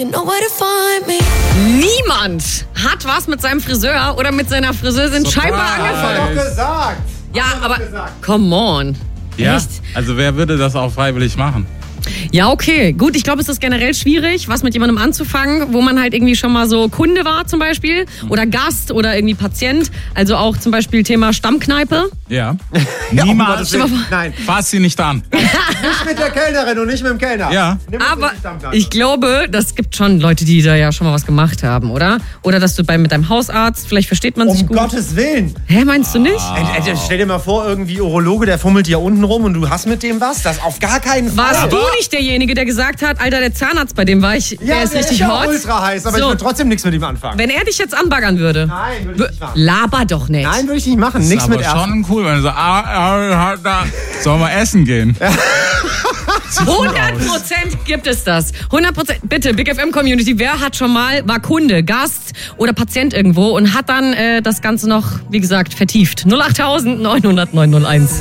Niemand hat was mit seinem Friseur oder mit seiner Friseurin scheinbar angefangen. Haben wir doch gesagt. Ja, aber come on. Ja, Echt? also wer würde das auch freiwillig machen? Ja, okay. Gut, ich glaube, es ist generell schwierig, was mit jemandem anzufangen, wo man halt irgendwie schon mal so Kunde war zum Beispiel oder Gast oder irgendwie Patient. Also auch zum Beispiel Thema Stammkneipe. Ja. Ja, Niemals. Nein, Fass sie nicht an. nicht mit der Kellnerin und nicht mit dem Kellner. Ja. Nimm uns Aber in die Stammkneipe. ich glaube, das gibt schon Leute, die da ja schon mal was gemacht haben, oder? Oder dass du mit deinem Hausarzt, vielleicht versteht man sich Um gut. Gottes Willen. Hä, meinst du nicht? Stell dir mal vor, irgendwie Urologe, der fummelt hier unten rum und du hast mit dem was? Das auf gar keinen Fall. Warst du nicht derjenige, der gesagt hat, Alter, der Zahnarzt, bei dem war ich, Ja, der ist richtig ja hot? ultra heiß, aber So. ich würde trotzdem nichts mit ihm anfangen. Wenn er dich jetzt anbaggern würde. Nein, würde ich nicht machen. Laber doch nicht. Nein, würde ich nicht machen. Nichts aber mit Ersten. schon cool, wenn du sagst, da sollen wir essen gehen. 100% gibt es das. 100%. Bitte, Big FM Community, wer war Kunde, Gast oder Patient irgendwo und hat dann das Ganze noch, wie gesagt, vertieft? 08000 900 901.